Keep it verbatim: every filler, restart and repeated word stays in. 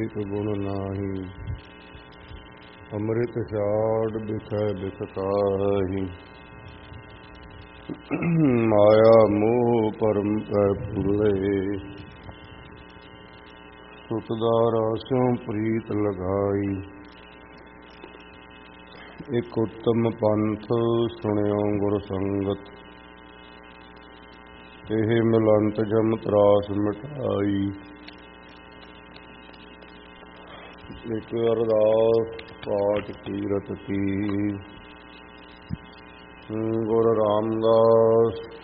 ਇੱਕ ਗੁਣ ਨਾਹੀ, ਅੰਮ੍ਰਿਤ ਛਾੜ ਬਿਖੈ ਬਿਖ ਕਾਹੀ। ਮਾਇਆ ਮੋਹ ਭਰਮ ਪੈ ਭੁਲੇ, ਸੁਤਦਾ ਰਾਸਿਉ ਪ੍ਰੀਤ ਲਗਾਈ। ਇੱਕ ਉੱਤਮ ਪੰਥ ਸੁਣਿਓ ਗੁਰ ਸੰਗਤ, ਇਹ ਮਿਲੰਤ ਜਮ ਤਰਾਸ ਮਿਟਾਈ। ਇੱਕ ਅਰਦਾਸ ਪਾਠ ਕੀਰਤ ਕੀ। ਗੁਰੂ ਰਾਮਦਾਸ